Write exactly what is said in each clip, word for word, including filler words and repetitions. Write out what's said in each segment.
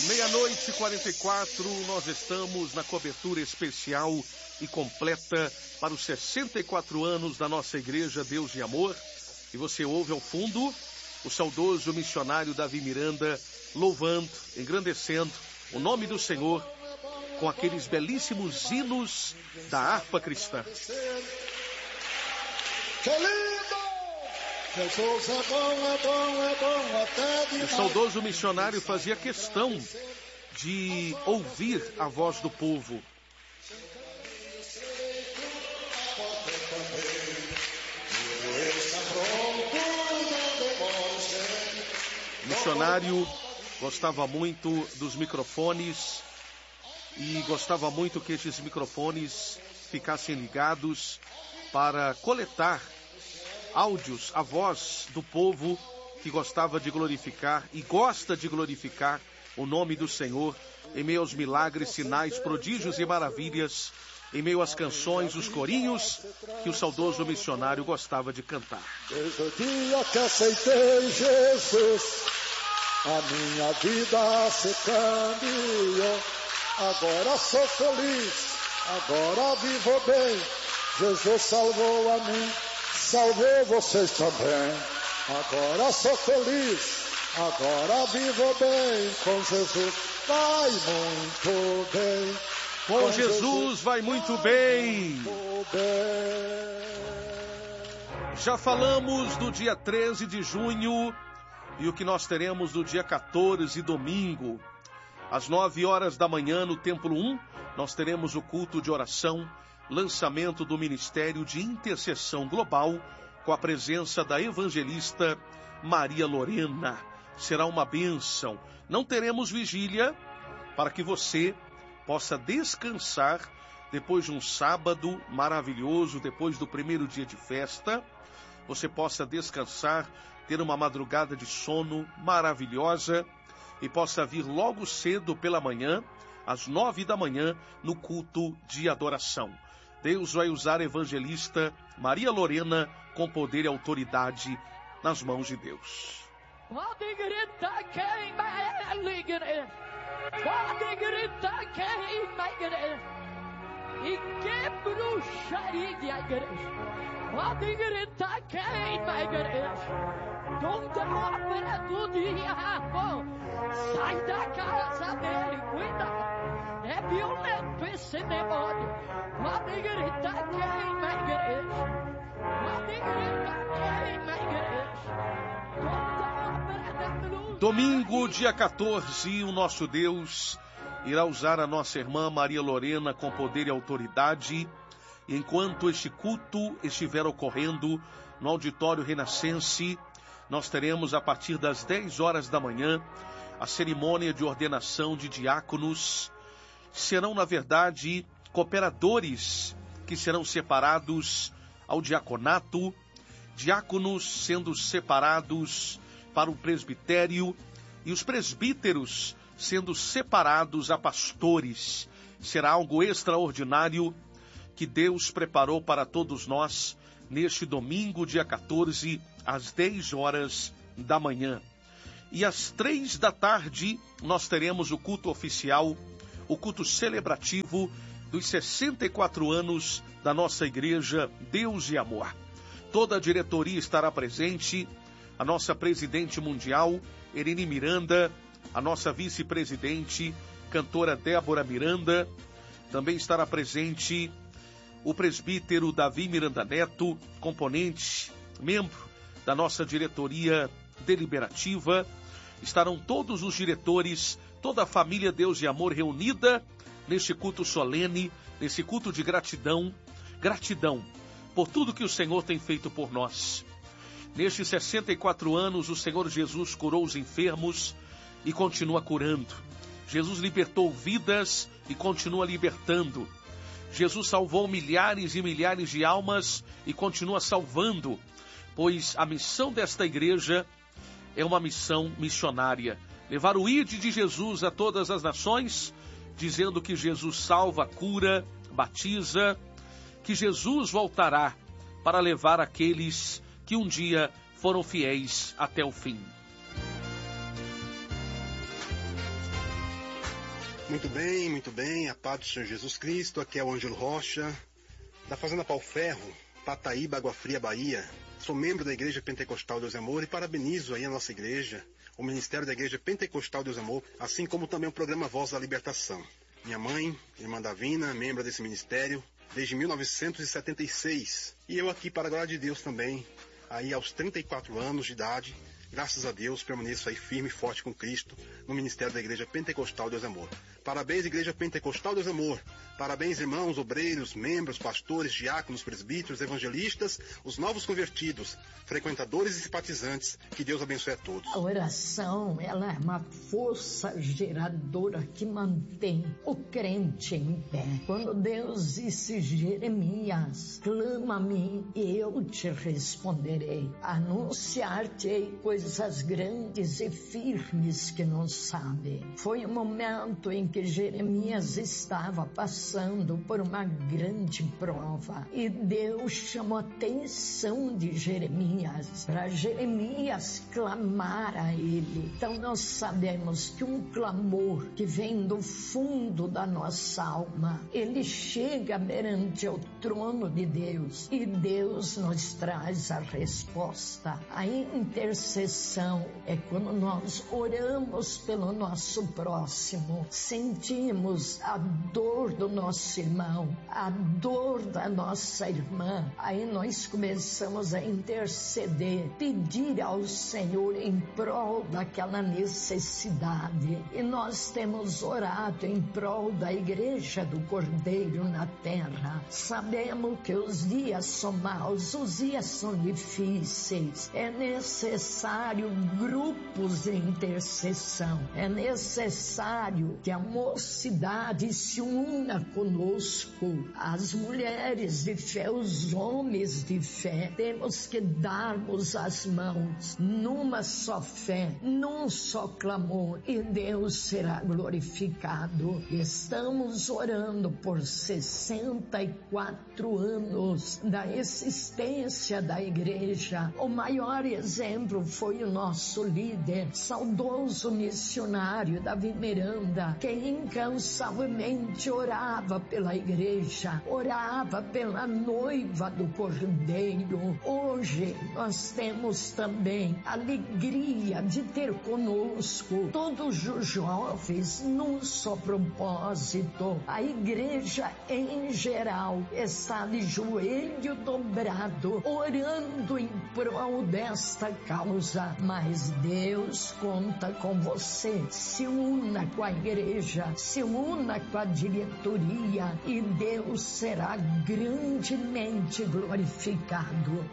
Meia-noite e quarenta e quatro, nós estamos na cobertura especial e completa para os sessenta e quatro anos da nossa igreja Deus e Amor. E você ouve ao fundo o saudoso missionário Davi Miranda louvando, engrandecendo o nome do Senhor com aqueles belíssimos hinos da harpa cristã. Que lindo! Jesus é bom, é bom, é bom até demais. O saudoso missionário fazia questão de ouvir a voz do povo. O missionário gostava muito dos microfones e gostava muito que esses microfones ficassem ligados para coletar áudios, a voz do povo que gostava de glorificar e gosta de glorificar o nome do Senhor em meio aos milagres, sinais, prodígios e maravilhas, em meio às canções, os corinhos que o saudoso missionário gostava de cantar. Desde o dia que aceitei Jesus, a minha vida se cambiou. Agora sou feliz, agora vivo bem. Jesus salvou a mim, salvou vocês também. Agora sou feliz, agora vivo bem. Com Jesus vai muito bem. Com, Com Jesus, Jesus vai muito bem. muito bem. Já falamos do dia treze de junho e o que nós teremos no dia quatorze, domingo. Às nove horas da manhã, no Templo um, nós teremos o culto de oração, lançamento do Ministério de Intercessão Global, com a presença da evangelista Maria Lorena. Será uma bênção. Não teremos vigília para que você possa descansar depois de um sábado maravilhoso, depois do primeiro dia de festa. Você possa descansar, ter uma madrugada de sono maravilhosa e possa vir logo cedo pela manhã, às nove da manhã, no culto de adoração. Deus vai usar a evangelista Maria Lorena com poder e autoridade nas mãos de Deus. Pode gritar quem vai à igreja. Pode gritar quem vai à igreja. E que bruxaria de igreja. Pode gritar quem vai à igreja. Donde a obra do diabo. Sai da casa dele, cuida. É violento esse demônio. Pode gritar quem vai à igreja. Pode gritar quem vai à igreja. Domingo, dia quatorze, o nosso Deus irá usar a nossa irmã Maria Lorena com poder e autoridade. E enquanto este culto estiver ocorrendo no auditório Renascense, nós teremos a partir das dez horas da manhã a cerimônia de ordenação de diáconos. Serão, na verdade, cooperadores que serão separados ao diaconato, diáconos sendo separados para o presbitério e os presbíteros sendo separados a pastores. Será algo extraordinário que Deus preparou para todos nós neste domingo, dia quatorze, às dez horas da manhã. E às três da tarde nós teremos o culto oficial, o culto celebrativo dos sessenta e quatro anos da nossa igreja Deus e Amor. Toda a diretoria estará presente, a nossa presidente mundial, Irene Miranda, a nossa vice-presidente, cantora Débora Miranda, também estará presente o presbítero Davi Miranda Neto, componente, membro da nossa diretoria deliberativa. Estarão todos os diretores, toda a família Deus e Amor reunida neste culto solene, nesse culto de gratidão, gratidão por tudo que o Senhor tem feito por nós. Nestes sessenta e quatro anos, o Senhor Jesus curou os enfermos e continua curando. Jesus libertou vidas e continua libertando. Jesus salvou milhares e milhares de almas e continua salvando, pois a missão desta igreja é uma missão missionária. Levar o ide de Jesus a todas as nações, dizendo que Jesus salva, cura, batiza, que Jesus voltará para levar aqueles que um dia foram fiéis até o fim. Muito bem, muito bem. A paz do Senhor Jesus Cristo. Aqui é o Ângelo Rocha, da Fazenda Pau Ferro, Pataíba, Água Fria, Bahia. Sou membro da Igreja Pentecostal Deus e Amor e parabenizo aí a nossa igreja, o Ministério da Igreja Pentecostal Deus e Amor, assim como também o programa Voz da Libertação. Minha mãe, irmã Davina, membro desse ministério desde mil novecentos e setenta e seis. E eu aqui, para a glória de Deus também, aí aos trinta e quatro anos de idade, graças a Deus, permaneço aí firme e forte com Cristo no Ministério da Igreja Pentecostal Deus e Amor. Parabéns, Igreja Pentecostal Deus e Amor. Parabéns, irmãos, obreiros, membros, pastores, diáconos, presbíteros, evangelistas, os novos convertidos, frequentadores e simpatizantes. Que Deus abençoe a todos. A oração, ela é uma força geradora que mantém o crente em pé. Quando Deus disse, Jeremias, clama a mim e eu te responderei. Anunciar-te-ei coisas grandes e firmes que não sabe. Foi o momento em que Jeremias estava passando por uma grande prova e Deus chamou a atenção de Jeremias para Jeremias clamar a ele. Então nós sabemos que um clamor que vem do fundo da nossa alma, ele chega perante o trono de Deus e Deus nos traz a resposta. A intercessão é quando nós oramos pelo nosso próximo, sentimos a dor do nosso irmão, a dor da nossa irmã, aí nós começamos a interceder, pedir ao Senhor em prol daquela necessidade. E nós temos orado em prol da Igreja do Cordeiro na terra. Sabemos que os dias são maus, os dias são difíceis. É necessário grupos de intercessão. É necessário que a mocidade se una conosco, as mulheres de fé, os homens de fé. Temos que darmos as mãos numa só fé, num só clamor, e Deus será glorificado. Estamos orando por sessenta e quatro anos da existência da igreja. O maior exemplo foi o nosso líder, saudoso missionário Davi Miranda, que incansavelmente orava pela igreja, orava pela noiva do Cordeiro. Hoje nós temos também a alegria de ter conosco todos os jovens num só propósito. A igreja em geral está de joelho dobrado, orando em prol desta causa, mas Deus conta com você. Se una com a igreja, se una com a diretoria e Deus será grandemente glorificado.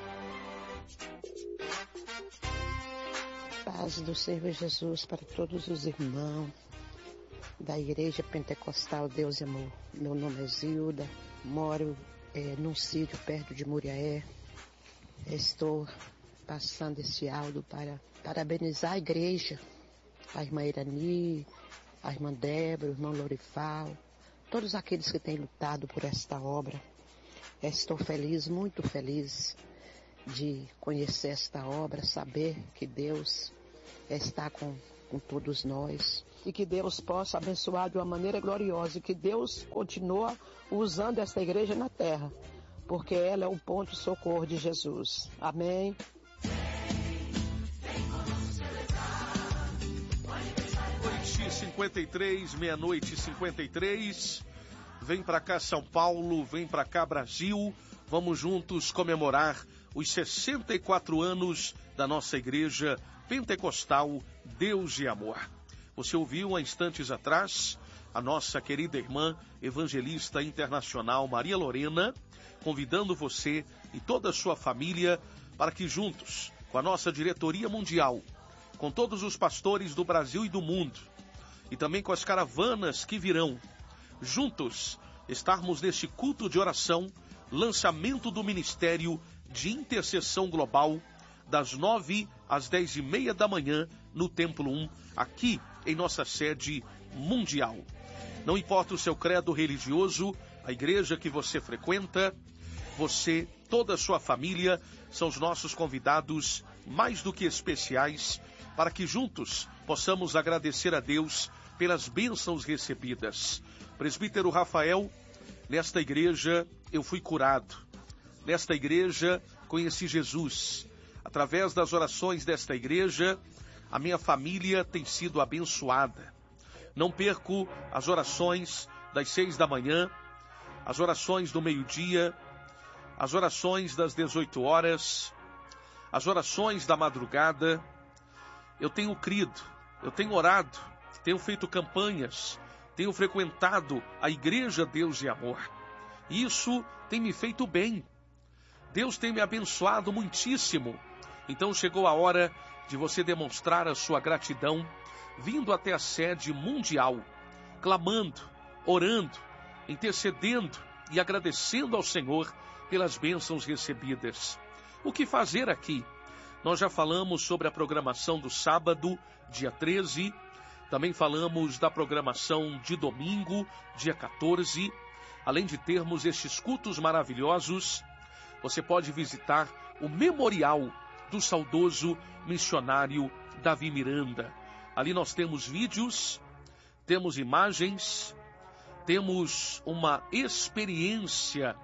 Paz do Senhor Jesus para todos os irmãos da Igreja Pentecostal Deus e Amor. Meu nome é Zilda, moro é, num sítio perto de Muriaé. Estou passando esse áudio para parabenizar a igreja, a irmã Irani, a irmã Débora, o irmão Lorifal, todos aqueles que têm lutado por esta obra. Estou feliz, muito feliz de conhecer esta obra, saber que Deus está com, com todos nós e que Deus possa abençoar de uma maneira gloriosa e que Deus continue usando esta igreja na terra, porque ela é o ponto de socorro de Jesus. Amém. Noite cinquenta e três, meia-noite cinquenta e três. Vem pra cá São Paulo, vem pra cá Brasil. Vamos juntos comemorar os sessenta e quatro anos da nossa igreja pentecostal Deus e Amor. Você ouviu há instantes atrás a nossa querida irmã evangelista internacional Maria Lorena, convidando você e toda a sua família para que juntos, com a nossa diretoria mundial, com todos os pastores do Brasil e do mundo, e também com as caravanas que virão, juntos estarmos neste culto de oração, lançamento do Ministério de Intercessão Global, das nove às dez e meia da manhã, no Templo um, aqui em nossa sede mundial. Não importa o seu credo religioso, a igreja que você frequenta, você, toda a sua família, são os nossos convidados mais do que especiais, para que juntos possamos agradecer a Deus pelas bênçãos recebidas. Presbítero Rafael, nesta igreja eu fui curado. Nesta igreja conheci Jesus. Através das orações desta igreja, a minha família tem sido abençoada. Não perco as orações das seis da manhã, as orações do meio-dia, as orações das dezoito horas, as orações da madrugada. Eu tenho crido, eu tenho orado, tenho feito campanhas, tenho frequentado a Igreja Deus e Amor. Isso tem me feito bem. Deus tem me abençoado muitíssimo. Então chegou a hora de você demonstrar a sua gratidão, vindo até a sede mundial, clamando, orando, intercedendo e agradecendo ao Senhor pelas bênçãos recebidas. O que fazer aqui? Nós já falamos sobre a programação do sábado, dia treze, também falamos da programação de domingo, dia quatorze. Além de termos estes cultos maravilhosos, você pode visitar o memorial do saudoso missionário Davi Miranda. Ali nós temos vídeos, temos imagens, temos uma experiência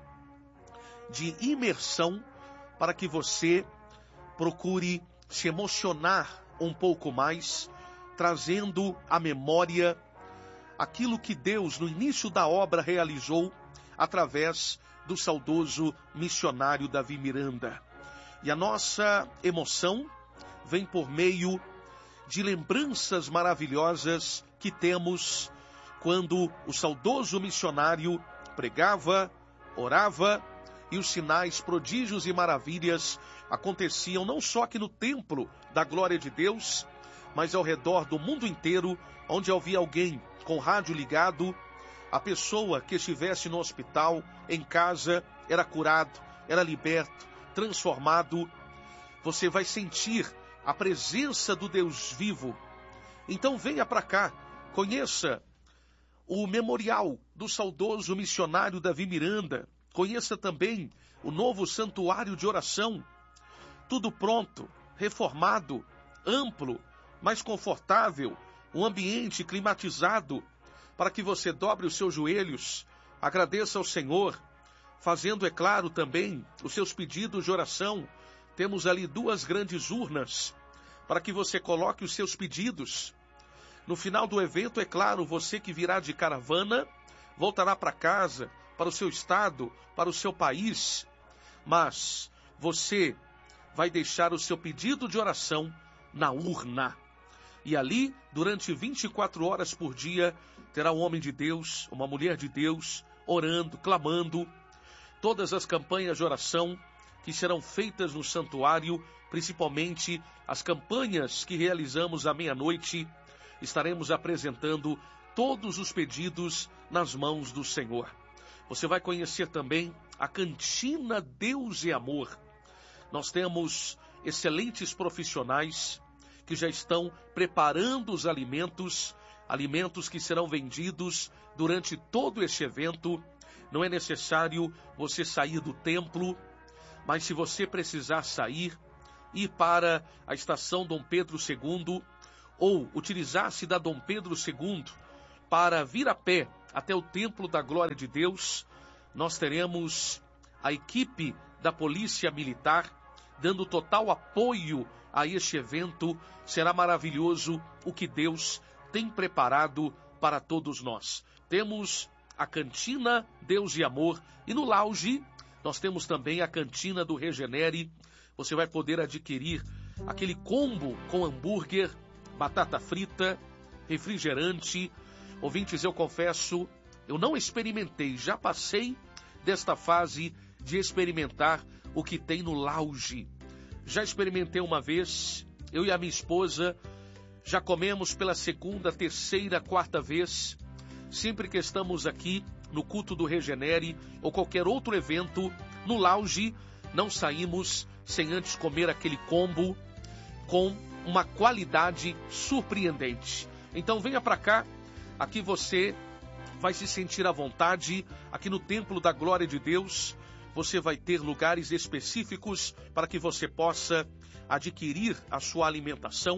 de imersão para que você procure se emocionar um pouco mais, trazendo à memória aquilo que Deus, no início da obra, realizou através do saudoso missionário Davi Miranda. E a nossa emoção vem por meio de lembranças maravilhosas que temos quando o saudoso missionário pregava, orava, e os sinais, prodígios e maravilhas aconteciam não só aqui no templo da glória de Deus, mas ao redor do mundo inteiro, onde havia alguém com rádio ligado, a pessoa que estivesse no hospital, em casa, era curado, era liberto, transformado. Você vai sentir a presença do Deus vivo. Então venha para cá, conheça o memorial do saudoso missionário Davi Miranda, conheça também o novo santuário de oração, tudo pronto, reformado, amplo, mais confortável, um ambiente climatizado, para que você dobre os seus joelhos, agradeça ao Senhor, fazendo, é claro, também os seus pedidos de oração. Temos ali duas grandes urnas, para que você coloque os seus pedidos. No final do evento, é claro, você que virá de caravana, voltará para casa, para o seu estado, para o seu país, mas você vai deixar o seu pedido de oração na urna. E ali, durante vinte e quatro horas por dia, terá um homem de Deus, uma mulher de Deus, orando, clamando. Todas as campanhas de oração que serão feitas no santuário, principalmente as campanhas que realizamos à meia-noite, estaremos apresentando todos os pedidos nas mãos do Senhor. Você vai conhecer também a Cantina Deus e Amor. Nós temos excelentes profissionais que já estão preparando os alimentos, alimentos que serão vendidos durante todo este evento. Não é necessário você sair do templo, mas se você precisar sair, ir para a estação Dom Pedro segundo, ou utilizar-se da Dom Pedro segundo para vir a pé até o Templo da Glória de Deus, nós teremos a equipe da Polícia Militar dando total apoio a este evento. Será maravilhoso o que Deus tem preparado para todos nós. Temos a Cantina Deus e Amor, e no lounge nós temos também a Cantina do Regenere. Você vai poder adquirir aquele combo com hambúrguer, batata frita, refrigerante. Ouvintes, eu confesso, eu não experimentei, já passei desta fase de experimentar o que tem no lounge. Já experimentei uma vez, eu e a minha esposa, já comemos pela segunda, terceira, quarta vez. Sempre que estamos aqui no culto do Regenere ou qualquer outro evento, no lounge, não saímos sem antes comer aquele combo com uma qualidade surpreendente. Então venha para cá, aqui você vai se sentir à vontade. Aqui no Templo da Glória de Deus, você vai ter lugares específicos para que você possa adquirir a sua alimentação.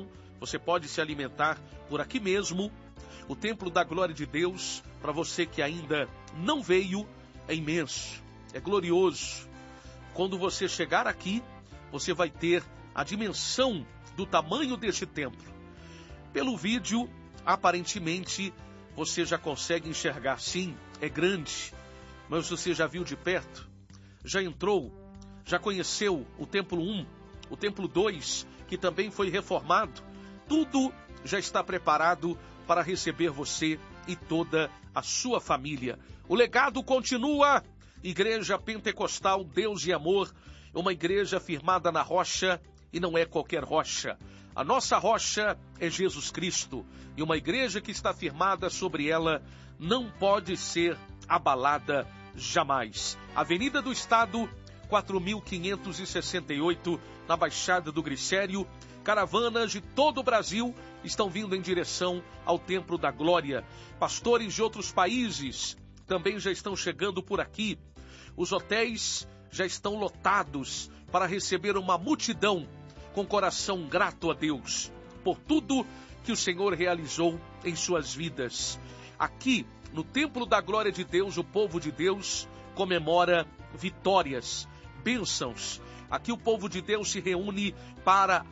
Você pode se alimentar por aqui mesmo. O Templo da Glória de Deus, para você que ainda não veio, é imenso, é glorioso. Quando você chegar aqui, você vai ter a dimensão do tamanho deste templo. Pelo vídeo, aparentemente, você já consegue enxergar, sim, é grande. Mas você já viu de perto? Já entrou? Já conheceu o Templo um, o Templo dois, que também foi reformado? Tudo já está preparado para receber você e toda a sua família. O legado continua. Igreja Pentecostal Deus e Amor, uma igreja firmada na rocha, e não é qualquer rocha. A nossa rocha é Jesus Cristo, e uma igreja que está firmada sobre ela não pode ser abalada jamais. Avenida do Estado, quatro mil quinhentos e sessenta e oito, na Baixada do Glicério. Caravanas de todo o Brasil estão vindo em direção ao Templo da Glória. Pastores de outros países também já estão chegando por aqui. Os hotéis já estão lotados para receber uma multidão com coração grato a Deus por tudo que o Senhor realizou em suas vidas. Aqui, no Templo da Glória de Deus, o povo de Deus comemora vitórias, bênçãos. Aqui o povo de Deus se reúne para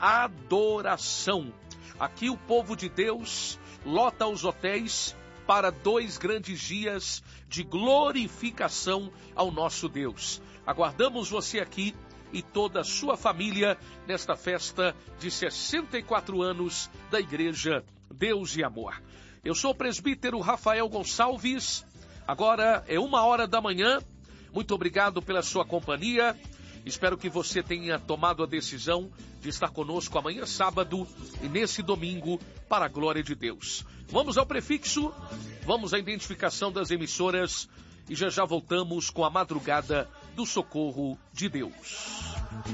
adoração. Aqui o povo de Deus lota os hotéis para dois grandes dias de glorificação ao nosso Deus. Aguardamos você aqui e toda a sua família nesta festa de sessenta e quatro anos da Igreja Deus e Amor. Eu sou o presbítero Rafael Gonçalves. Agora é uma hora da manhã. Muito obrigado pela sua companhia. Espero que você tenha tomado a decisão de estar conosco amanhã sábado e nesse domingo para a glória de Deus. Vamos ao prefixo, vamos à identificação das emissoras e já já voltamos com a madrugada do socorro de Deus.